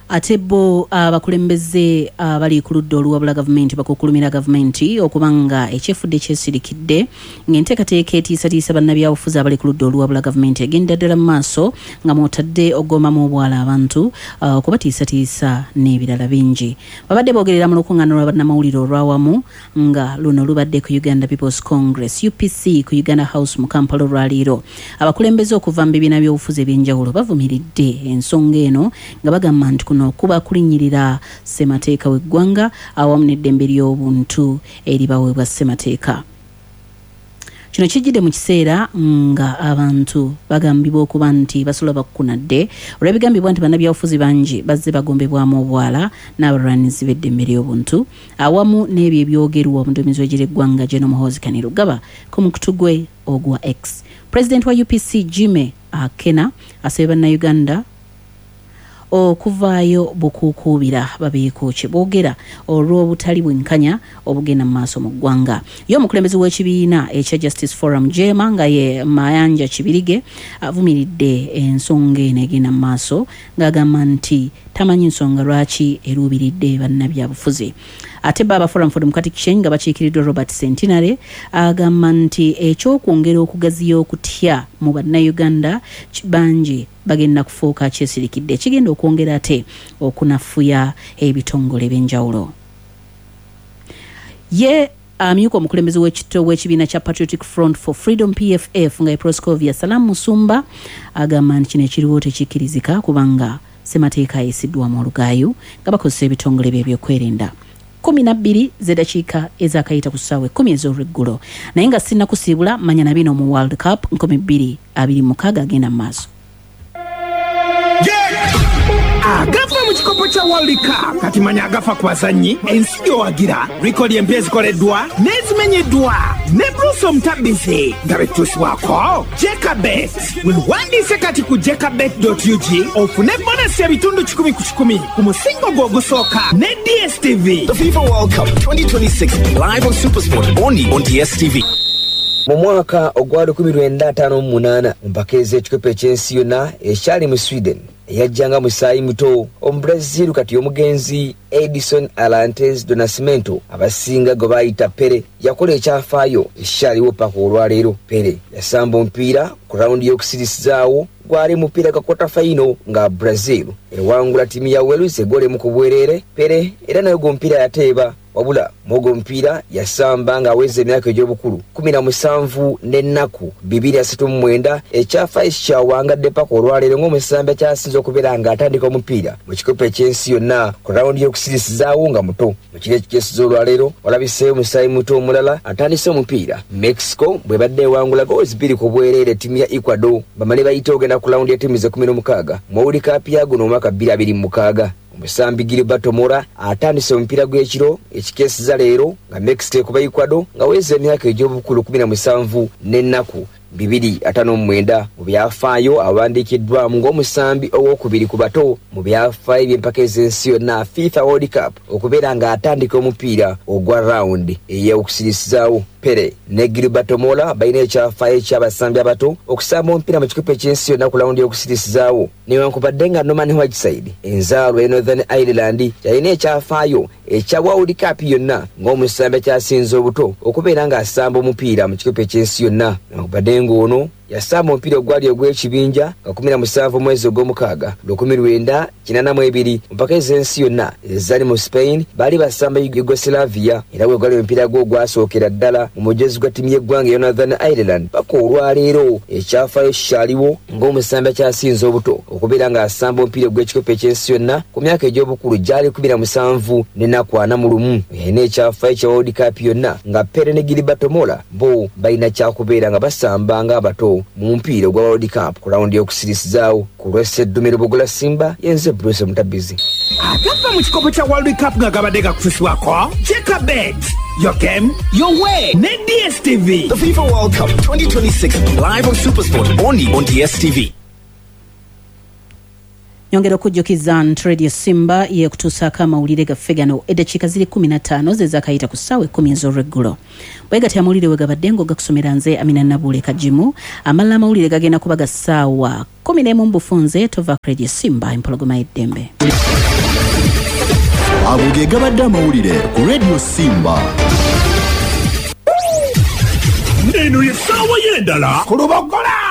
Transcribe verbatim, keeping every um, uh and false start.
ate bo abakulembeze abali ku ludda oluwabula gavumenti bakukulumira gavumenti okubanga ekyefudde kyesirikidde ng'enteekateeka etiisatiisa bannabyabufuzi abali ku ludda oluwabula gavumenti egenda ddala mu maaso nga mwotadde oggomamu obwala abantu uh, okubatiisatiisa n'ebirala bingi. Babadde boogerera mu lukuŋŋaana lwa bannamawulire olwawamu nga luno lubadde ku Uganda People's Congress U P C ku Uganda House mu Kampala olwaliiro. Abakulembeze okuva mu bibiina by'obufuzi ebyenjawulo bavumiridde ensonga eno nga bagamba nti kuno kuba kulinnyirira ssemateeka w'eggwanga awamu n'eddembe ly'obuntu eribaweebwa ssemateeka. Kino kijjidde mu kiseera nga abantu bagambibwa okuba nti basula bakkunadde olw'ebigambibwa nti bannabyabufuzi bangi bazze bagombebwamu obwala n'abalwanirizi b'eddembe ly'obuntu awamu n'ebyo ebyogerwa omuduumizi w'eggwanga General Muhoozi Kainerugaba ku mukutu gwe ogwa X. President wa U P C Jimmy Akena asabye bannayuganda okuvaayo bukuukubira babeeko kye boogera olw'obutali bwenkanya obugenda mu maaso mu ggwanga. Ye omukulembeze w'ekibiina ekya Justice Forum Jema nga ye Mayanja Kibirige avumiridde ensonga eno egenda mu maaso ng'agamba nti tamanyi nsonga lwaki eruubiridde bannabyabufuzi. Ate Baba Forum for Democratic Change nga bakiikiriddwa Robert Centenary agamba nti ekyokwongera okugaziya okutya mu bannayuganda bangi bagenda kufuuka kyesirikidde ekigenda okwongera ate okunafuya ebitongole b'enjawulo. Ye amyuka omukulembeze w'ekitto w'ekibiina kya Patriotic Front for Freedom P F F nga ye Proscovia Salam Musumba agamba nti kino ekiriwo tekikkirizika kubanga ssemateeka yesiddwamu olugaayo nga bakozesa ebitongole bye by'okwerinda. kumi na bbiri z'eddakiika ezakayita ku ssaawa ekkumi ez'olweggulo naye nga sinnakusiibula manya na bino mu World Cup nkumi bbiri abiri mu mukaaga agenda mu maaso. Agafa mu kikopo kya World Cup kati manya agafa ku bazannyi ensi gy'owagira likodi empya ezikoleddwa n'ezimenyeddwa ne Bruce Omutabbizi nga betuusibwako Jekabet. Weewandiise kati ku jekabet dot u g ofune bonasi ebitundu kikumi ku kikumi ku musingo gwo ogusooka ne D S T V. The FIFA World Cup twenty twenty-six live on SuperSport only on D S T V. Mu mwaka ogwa lukumi lwenda ataano mu munaana mpaka ez'ekikopo eky'ensi yonna ekyali mu Sweden eyajjanga musaayi muto Omubrazil kati omugenzi Edison Arantes do Nascimento abasinga gwe bayita Pele yakola ekyafaayo ekyaliwo paka olwaleero. Pele yasamba omupiira ku rawundi y'okusirisizaawo gwali mupiira ga kwata faino nga Brazil ewangula ttiimu ya Wales egole mu kubwerere. Pele era nayo gwo mupiira yateeba wabula mogo mpira yasamba nga aweze emyaka egy'obukulu kumi na musanvu n'ennaku bibiri asatu mu mwenda ekyafaayo kyawangadde paka olwaleero ng'omusambi akyasinze okubeera nga atandika omupiira mu kikopo eky'ensi yonna ku rawundi y'okusirisizaawo nga muto. Mu kiro ekikyesiza olwaleero walabiseeyo musaayi muto omulala atandise omupiira. Mexico bwe badde ewangula goozi bbiri ku bwereere ttiimu ya Ecuador bamale bayite ogenda ku rawundi y'ettiimu ze kumi n'omukaaga mu World Cup ya guno omwaka bbiri abiri mu mukaaga. Omusambi Gilberto Mora atandise omupiira gw'ekiro ekikeesiza leero nga Mexico ekuba Ecuador nga weza emyaka egy'obukulu kumi na musanvu n'ennaku bibiri ataano mu mwenda. Mu byafaayo awandiikiddwamu ng'omusambi ow'okubiri ku bato mu byafaayo by'empaka ez'ensi yonna FIFA World Cup okubeera ng'atandika omupiira ogwa rawundi ey'okusirisizaawo. Pele ne Gilberto Mora balina ekyafaayo eky'abasambi abato okusamba omupiira mu kikopo eky'ensi yonna ku rawundi y'okusirisizaawo. Newankubadde nga Norman Whiteside enzaalwa e Northern Ireland yalina ekyafaayo ekya World Cup yonna ng'omusambi akyasinze obuto okubeera ng'asamba omupiira mu kikopo eky'ensi yonna. Newankubadde ng'ono yasamba omupiira ogwali ogw'ekibinja nga kumi na musanvu omwezi ogw'omukaaga lukumi lwenda kinaana mu ebiri mpaka ez'ensi yonna ezaali mu Spain baali basamba Yugoslavia era bwe gwali omupiira gwo ogwasookera ddala mu mujozi gwa ttiimu y'eggwanga ya Northern Ireland. Paka olwaleero ekyafaayo kikyaliwo ng'omusambi akyasinze obuto okubeera ng'asamba omupiira ogw'ekikopo eky'ensi yonna ku myaka egy'obukulu gyali kumi na musanvu n'ennaku ana mu lumu. Yalina ekyafaayo kya World Cup yonna nga Pele ne Gilberto Mora bo balina kyakubeera nga basamba ng'abato mu mupiira ogwa World Cup ku rawundi y'okusirisizaawo. Ku lw'esseddume Lubogola Simba yenze Bruce Omutabbizi. Agava mu kikopo kya World Cup nga gabadde gakususibwako Jekabet. Your game, your way. Ne D S T V. The FIFA World Cup twenty twenty-six live on SuperSport only on D S T V. Nyongera okujjukiza nti Radio Simba yekutuusaako amawulire gaffe gano eddakiika ziri kumi na ttaano ze zaakayita ku ssaawa ekkumi ez'olweggulo. Bwe gati amawulire we gabadde ng'ogakusomera nze Amina Nabuule Kajimu. Amalala amawulire gagenda kuba ga ssaawa kumi n'emu mu bufunze tova ku Radio Simba empologoma y'eddembe. Ago ge gabadde amawulire ku Radio Simba. Eno ye ssaawa y'endala ku Lubogola.